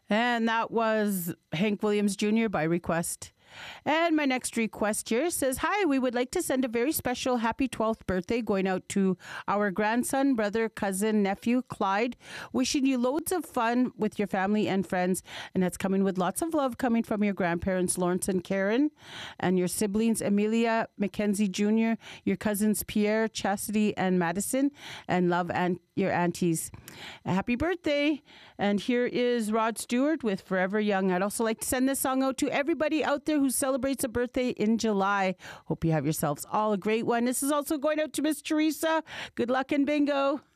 And that was Hank Williams Jr. by request. And my next request here says, hi, we would like to send a very special happy 12th birthday going out to our grandson, brother, cousin, nephew, Clyde. Wishing you loads of fun with your family and friends. And that's coming with lots of love coming from your grandparents, Lawrence and Karen, and your siblings, Amelia, Mackenzie Jr., your cousins, Pierre, Chastity, and Madison, and love and your aunties. Happy birthday. And here is Rod Stewart with Forever Young. I'd also like to send this song out to everybody out there who celebrates a birthday in July. Hope you have yourselves all a great one. This is also going out to Miss Teresa. Good luck and bingo.